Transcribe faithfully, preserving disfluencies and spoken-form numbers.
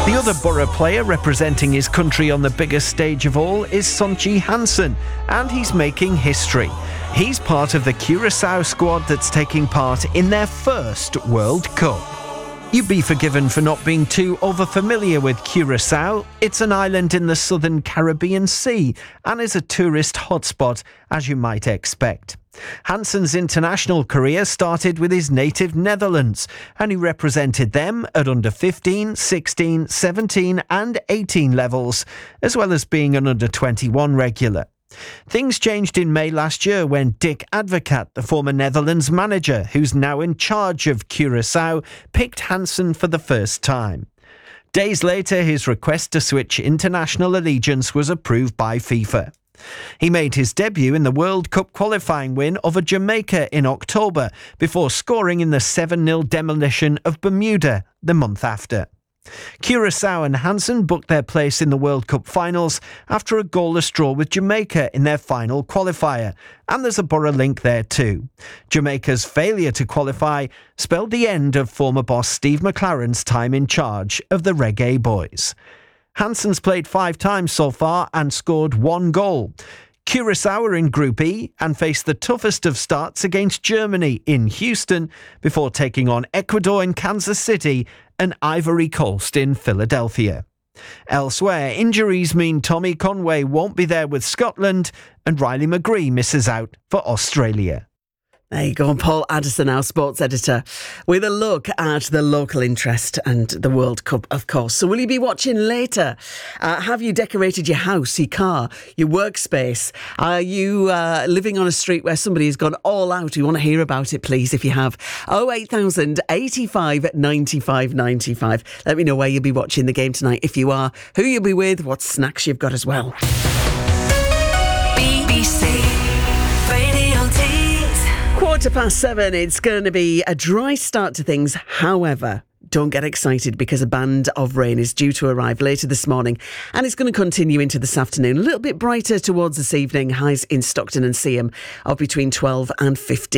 The other Borough player representing his country on the biggest stage of all is Sonchi Hansen, and he's making history. He's part of the Curaçao squad that's taking part in their first World Cup. You'd be forgiven for not being too over-familiar with Curaçao. It's an island in the southern Caribbean Sea and is a tourist hotspot, as you might expect. Hansen's international career started with his native Netherlands, and he represented them at under fifteen, sixteen, seventeen and eighteen levels, as well as being an under twenty-one regular. Things changed in May last year when Dick Advocaat, the former Netherlands manager, who's now in charge of Curaçao, picked Hansen for the first time. Days later, his request to switch international allegiance was approved by FIFA. He made his debut in the World Cup qualifying win over Jamaica in October, before scoring in the seven nil demolition of Bermuda the month after. Curaçao and Hansen booked their place in the World Cup finals after a goalless draw with Jamaica in their final qualifier, and there's a Borough link there too. Jamaica's failure to qualify spelled the end of former boss Steve McLaren's time in charge of the Reggae Boys. Hansen's played five times so far and scored one goal. Curaçao are in Group E and face the toughest of starts against Germany in Houston before taking on Ecuador in Kansas City and Ivory Coast in Philadelphia. Elsewhere, injuries mean Tommy Conway won't be there with Scotland and Riley McGree misses out for Australia. There you go, Paul Addison, our sports editor, with a look at the local interest and the World Cup, of course. So will you be watching later? Uh, have you decorated your house, your car, your workspace? Are you uh, living on a street where somebody has gone all out? We want to hear about it, please, if you have. oh eight thousand, eighty-five, ninety-five, ninety-five. Let me know where you'll be watching the game tonight if you are, who you'll be with, what snacks you've got as well. B B C Radio Tees. Quarter past seven, it's going to be a dry start to things. However, don't get excited because a band of rain is due to arrive later this morning and it's going to continue into this afternoon. A little bit brighter towards this evening. Highs in Stockton and Seaham of between twelve and fifteen.